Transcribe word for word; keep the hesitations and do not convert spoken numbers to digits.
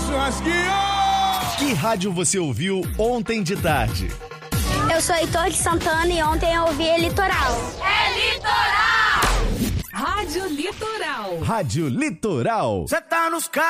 churrasquinho! Que rádio você ouviu ontem de tarde? Eu sou Heitor de Santana e ontem eu ouvi Litoral. É Litoral! Rádio Litoral. Rádio Litoral. Cê tá nos